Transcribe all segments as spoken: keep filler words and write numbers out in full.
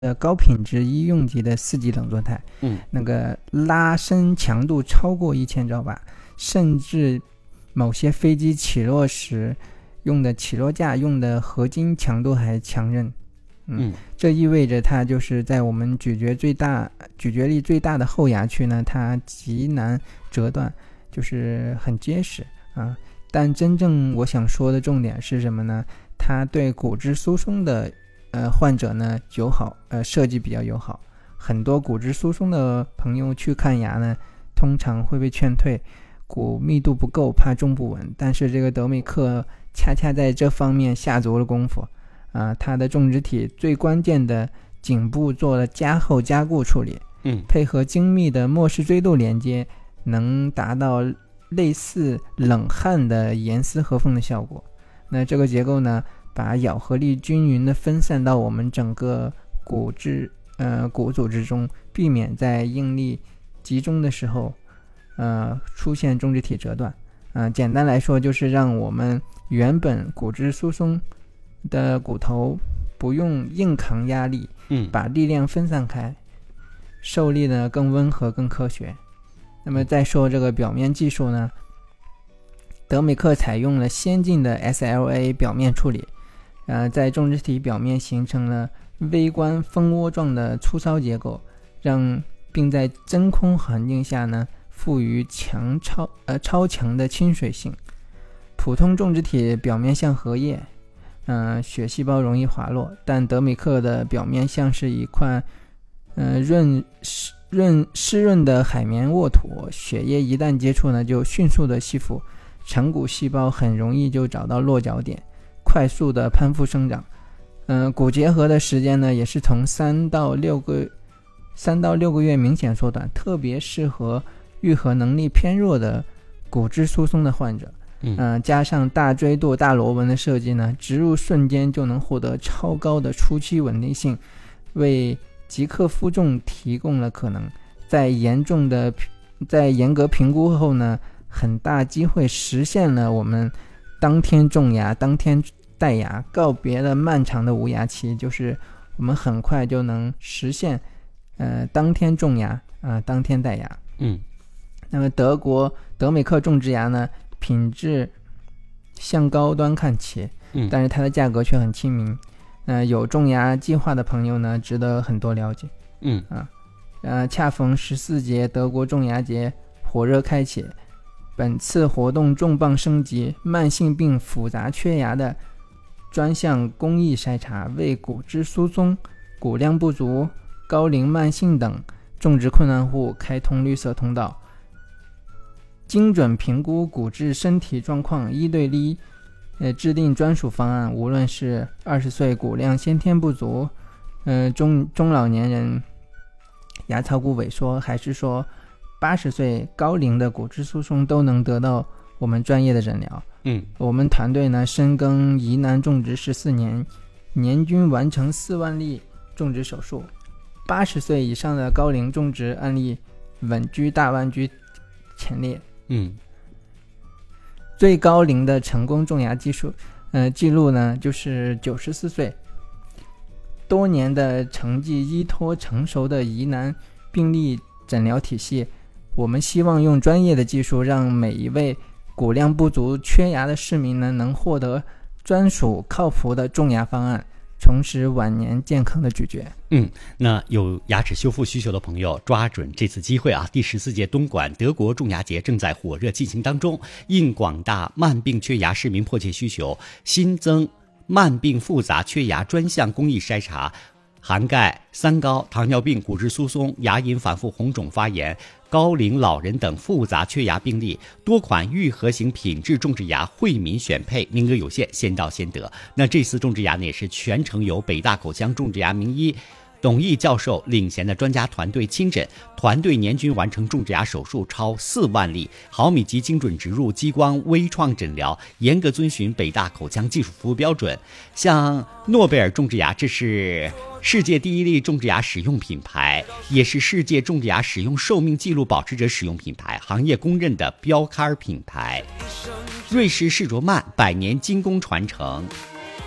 呃高品质医用级的四级冷作态， 嗯， 那个拉伸强度超过一千兆瓦，甚至某些飞机起落时用的起落架用的合金强度还强韧。嗯，这意味着它就是在我们咀嚼最大、咀嚼力最大的后牙区呢，它极难折断，就是很结实啊。但真正我想说的重点是什么呢？它对骨质疏松的呃患者呢友好，呃设计比较友好。很多骨质疏松的朋友去看牙呢，通常会被劝退，骨密度不够，怕中不稳。但是这个德美克恰恰在这方面下足了功夫。啊，它的种植体最关键的颈部做了加厚加固处理， 嗯， 配合精密的末氏锥度连接，能达到类似冷焊的严丝合缝的效果。那这个结构呢，把咬合力均匀的分散到我们整个骨质呃骨组织中，避免在应力集中的时候，呃出现种植体折断。呃，简单来说，就是让我们原本骨质疏松的骨头不用硬扛压力， 嗯， 把力量分散开，受力呢更温和更科学。那么再说这个表面技术呢，德美克采用了先进的 S L A 表面处理，呃，在种植体表面形成了微观蜂窝状的粗糙结构，让并在真空环境下呢赋予强超呃超强的亲水性。普通种植体表面像荷叶，呃，血细胞容易滑落，但德美克的表面像是一块呃润湿润湿润的海绵沃土，血液一旦接触呢，就迅速的吸附，成骨细胞很容易就找到落脚点，快速的攀附生长。嗯、呃，骨结合的时间呢，也是从三到六个三到六个月明显缩短，特别适合愈合能力偏弱的骨质疏松的患者。嗯、呃，加上大锥度大螺纹的设计呢，植入瞬间就能获得超高的初期稳定性，为即刻负重提供了可能。在严重的在严格评估后呢，很大机会实现了我们当天种牙当天戴牙，告别了漫长的无牙期，就是我们很快就能实现呃当天种牙啊、呃、当天戴牙。 嗯， 那么德国德美克种植牙呢，品质向高端看齐， 嗯， 但是它的价格却很亲民。呃，有种牙计划的朋友呢，值得很多了解。 嗯啊，呃，恰逢十四届德国种牙节火热开启，本次活动重磅升级慢性病复杂缺牙的专项工艺筛查，为骨质疏松、骨量不足、高龄慢性等种植困难户开通绿色通道。精准评估骨质身体状况，一对一呃制定专属方案。无论是二十岁骨量先天不足，呃中中老年人牙槽骨萎缩，还是说八十岁高龄的骨质疏松，都能得到我们专业的诊疗。 嗯， 我们团队呢深耕疑难种植十四年，年均完成四万例种植手术，八十岁以上的高龄种植案例稳居大湾区前列。 嗯， 最高龄的成功种牙技术呃记录呢就是九十四岁，多年的成绩依托成熟的疑难病例诊疗体系。我们希望用专业的技术，让每一位骨量不足缺牙的市民呢，能获得专属靠谱的种牙方案，重拾晚年健康的咀嚼。 嗯，那有牙齿修复需求的朋友抓准这次机会啊！第十四届东莞德国种牙节正在火热进行当中，应广大慢病缺牙市民迫切需求，新增慢病复杂缺牙专项工艺筛查，涵盖三高、糖尿病、骨质疏松、牙龈反复红肿发炎、高龄老人等复杂缺牙病例，多款愈合型品质种植牙惠民选配，名额有限，先到先得。那这次种植牙呢，也是全程由北大口腔种植牙名医董毅教授领衔的专家团队亲诊，团队年均完成种植牙手术超四万例，毫米级精准植入，激光微创诊疗，严格遵循北大口腔技术服务标准。像诺贝尔种植牙，这是世界第一例种植牙使用品牌，也是世界种植牙使用寿命记录保持者使用品牌，行业公认的标杆品牌。瑞士世卓曼百年精工传承，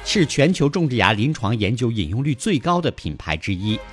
是全球种植牙临床研究引用率最高的品牌之一。